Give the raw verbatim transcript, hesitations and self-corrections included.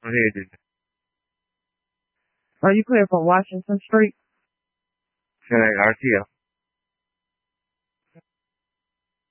ahead then. Are you clear for Washington Street? ten eight R T L.